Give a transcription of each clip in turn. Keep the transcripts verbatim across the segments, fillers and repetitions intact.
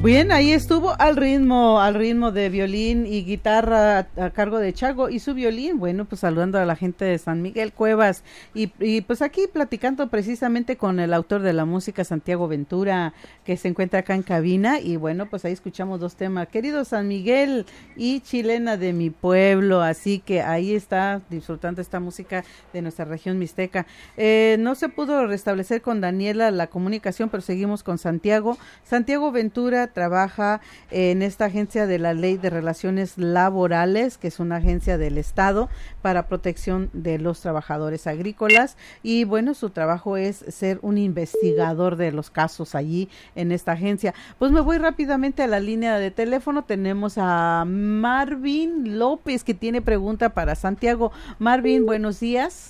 Bien, ahí estuvo al ritmo, al ritmo de violín y guitarra a, a cargo de Chago y su violín, bueno, pues saludando a la gente de San Miguel Cuevas y, y pues aquí platicando precisamente con el autor de la música, Santiago Ventura, que se encuentra acá en cabina y bueno, pues ahí escuchamos dos temas, querido San Miguel y Chilena de mi pueblo, así que ahí está disfrutando esta música de nuestra región mixteca. Eh, no se pudo restablecer con Daniela la comunicación, pero seguimos con Santiago. Santiago Ventura trabaja en esta agencia de la Ley de Relaciones Laborales, que es una agencia del Estado para protección de los trabajadores agrícolas y bueno, su trabajo es ser un investigador de los casos allí en esta agencia. Pues me voy rápidamente a la línea de teléfono, tenemos a Marvin López que tiene pregunta para Santiago. Marvin, buenos días.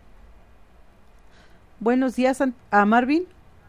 Buenos días a Marvin.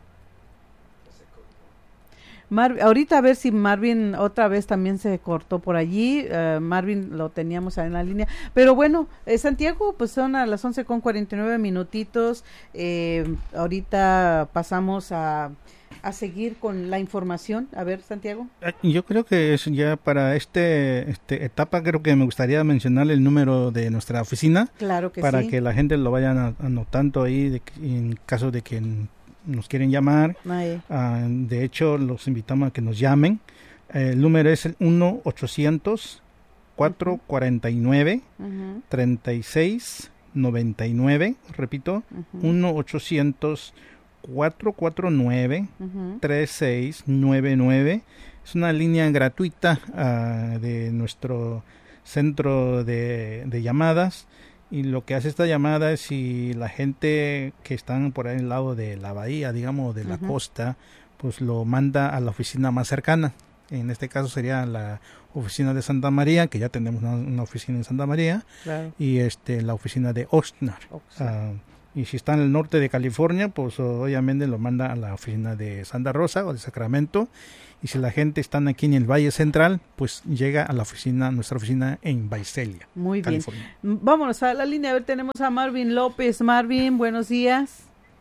Mar, ahorita a ver si Marvin otra vez también se cortó por allí, uh, Marvin lo teníamos en la línea, pero bueno, eh, Santiago, pues son a las once con cuarenta y nueve minutitos, eh, ahorita pasamos a, a seguir con la información, a ver Santiago. Yo creo que es ya para este, este etapa, creo que me gustaría mencionar el número de nuestra oficina, claro que para sí, que la gente lo vaya anotando ahí de, en caso de que nos quieren llamar. Uh, de hecho, los invitamos a que nos llamen. Uh, el número es el uno ochocientos, cuatrocientos cuarenta y nueve, uh-huh. treinta y seis noventa y nueve. Repito, uh-huh. uno ochocientos, cuatrocientos cuarenta y nueve, uh-huh. treinta y seis noventa y nueve. Es una línea gratuita uh, de nuestro centro de, de llamadas. Y lo que hace esta llamada es si la gente que están por ahí al lado de la bahía, digamos, de la uh-huh. costa, pues lo manda a la oficina más cercana. En este caso sería la oficina de Santa María, que ya tenemos una, una oficina en Santa María, claro. y este la oficina de Oxnard. Uh, y si está en el norte de California, pues obviamente lo manda a la oficina de Santa Rosa o de Sacramento. Y si la gente está aquí en el Valle Central, pues llega a la oficina, nuestra oficina en Visalia, Muy California. Bien. Vámonos a la línea. A ver, tenemos a Marvin López. Marvin, buenos días.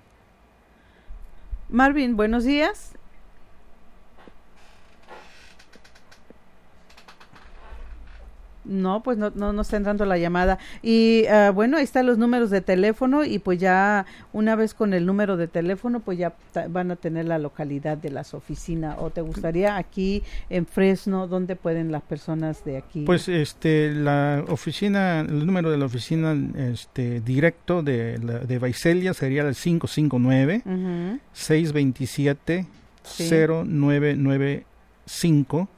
Marvin, buenos días. No, pues no, no, no está entrando la llamada. Y uh, bueno, ahí están los números de teléfono y pues ya una vez con el número de teléfono, pues ya ta- van a tener la localidad de las oficinas. ¿O te gustaría aquí en Fresno, dónde pueden las personas de aquí? Pues este, la oficina, el número de la oficina este directo de, la, de Visalia sería el cinco cinco nueve, uh-huh. seis dos siete, sí. cero nueve nueve cinco.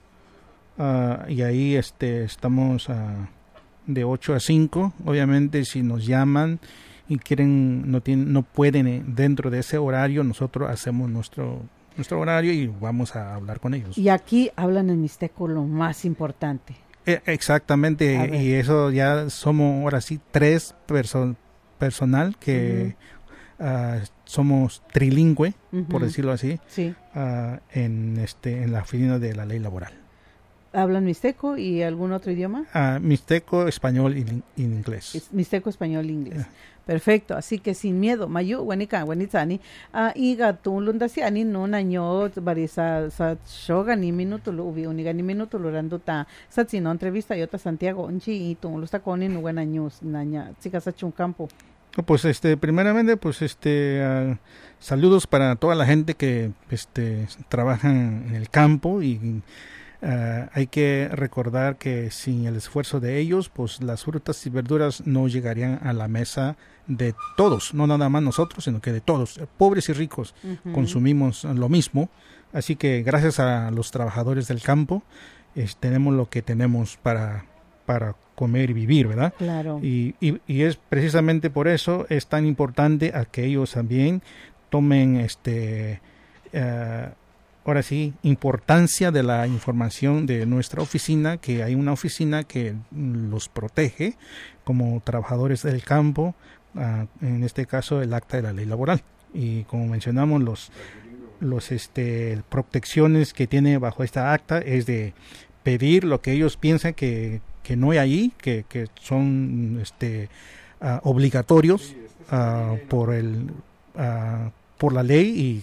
Uh, y ahí este estamos uh, de ocho a cinco. Obviamente si nos llaman y quieren no tienen no pueden eh, dentro de ese horario, nosotros hacemos nuestro nuestro horario y vamos a hablar con ellos. Y aquí hablan en mixteco, lo más importante. Eh, exactamente, y eso ya somos ahora sí tres perso- personal que uh-huh. uh, somos trilingüe, uh-huh. por decirlo así, sí. uh, en este en la oficina de la ley laboral. ¿Hablan mixteco y algún otro idioma? Uh, mixteco, español y, y inglés. Es, mixteco, español, inglés. Yeah. Perfecto, así que sin miedo. Mayu, wenika, wenitsani. Ah, iga tu lundasi ani no naño barisa sa shoga ni minuto lo ubi uniga ni minuto lo randuta. Satsino entrevista y otra Santiago unchi y tu lo está con en buena news naña. Chicas ha un campo. Pues este primeramente pues este uh, saludos para toda la gente que este trabaja en el campo y Uh, hay que recordar que sin el esfuerzo de ellos, pues las frutas y verduras no llegarían a la mesa de todos, no nada más nosotros, sino que de todos, pobres y ricos, uh-huh. consumimos lo mismo. Así que gracias a los trabajadores del campo, eh, tenemos lo que tenemos para, para comer y vivir, ¿verdad? Claro. Y, y, y es precisamente por eso es tan importante a que ellos también tomen este... Uh, ahora sí, importancia de la información de nuestra oficina, que hay una oficina que los protege como trabajadores del campo, uh, en este caso el acta de la ley laboral. Y como mencionamos, los, los este, protecciones que tiene bajo esta acta es de pedir lo que ellos piensan que, que no hay ahí, que, que son este, uh, obligatorios uh, por, el, uh, por la ley y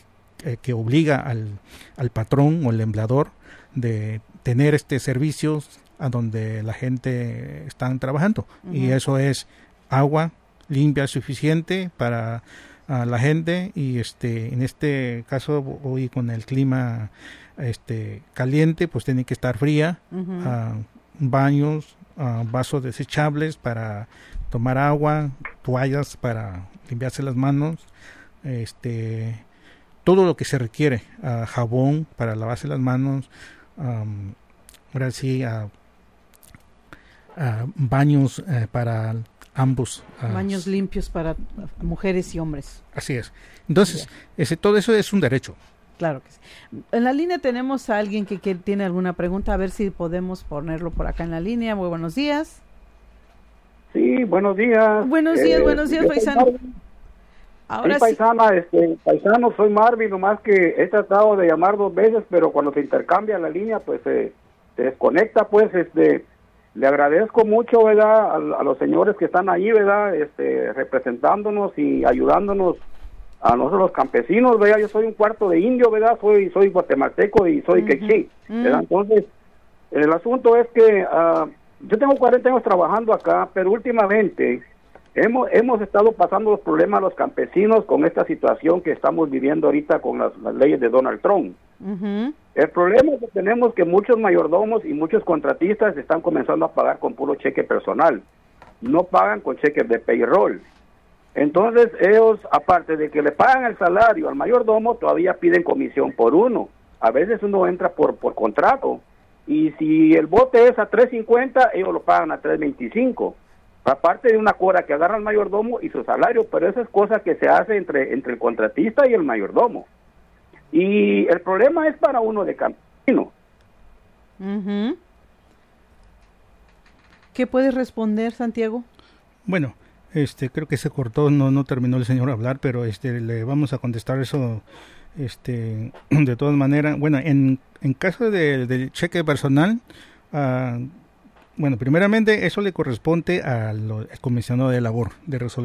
eh, que obliga al, al patrón o el empleador de tener este servicio a donde la gente está trabajando. Uh-huh. Y eso es agua limpia suficiente para uh, la gente, y este en este caso hoy con el clima este caliente, pues tiene que estar fría. Uh-huh. uh, baños, uh, vasos desechables para tomar agua, toallas para limpiarse las manos, este todo lo que se requiere, uh, jabón para lavarse las manos, um, ahora sí, uh, uh, baños uh, para ambos. Uh, baños limpios para mujeres y hombres. Así es. Entonces, ese, todo eso es un derecho. Claro que sí. En la línea tenemos a alguien que, que tiene alguna pregunta, a ver si podemos ponerlo por acá en la línea. Muy buenos días. Sí, buenos días. Buenos días, eh, buenos días, paisano. Ahora sí, paisana, sí. Este, paisano, soy Marvin, nomás que he tratado de llamar dos veces, pero cuando se intercambia la línea, pues eh, se desconecta, pues, este, le agradezco mucho, ¿verdad?, a, a los señores que están ahí, ¿verdad?, este, representándonos y ayudándonos a nosotros los campesinos, ¿verdad? Yo soy un cuarto de indio, ¿verdad? Soy soy guatemalteco y soy uh-huh. quechí, ¿verdad? Uh-huh. Entonces, el asunto es que uh, yo tengo cuarenta años trabajando acá, pero últimamente hemos hemos estado pasando los problemas a los campesinos con esta situación que estamos viviendo ahorita con las, las leyes de Donald Trump. Uh-huh. El problema es que tenemos que muchos mayordomos y muchos contratistas están comenzando a pagar con puro cheque personal, no pagan con cheques de payroll. Entonces ellos, aparte de que le pagan el salario al mayordomo, todavía piden comisión por uno. A veces uno entra por por contrato, y si el bote es a tres cincuenta, ellos lo pagan a tres veinticinco. Aparte de una cuota que agarra el mayordomo y su salario, pero eso es cosa que se hace entre entre el contratista y el mayordomo. Y el problema es para uno de campesino. Uh-huh. ¿Qué puedes responder, Santiago? Bueno, Este, creo que se cortó, no no terminó el señor a hablar, pero este le vamos a contestar eso, este de todas maneras. Bueno, en en caso de, del cheque personal, uh, bueno, primeramente eso le corresponde al, al comisionado de labor de resolver